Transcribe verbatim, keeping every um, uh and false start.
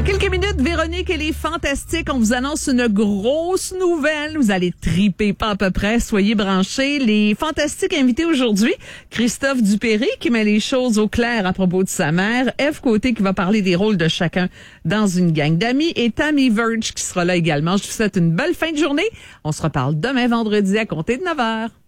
quelques minutes, Véronique et les Fantastiques, on vous annonce une grosse nouvelle. Vous allez triper pas à peu près, soyez branchés. Les Fantastiques invités aujourd'hui, Christophe Dupéry qui met les choses au clair à propos de sa mère, Eve Côté qui va parler des rôles de chacun dans une gang d'amis et Tammy Verge qui sera là également. Je vous souhaite une belle fin de journée. On se reparle demain vendredi à compter de neuf heures.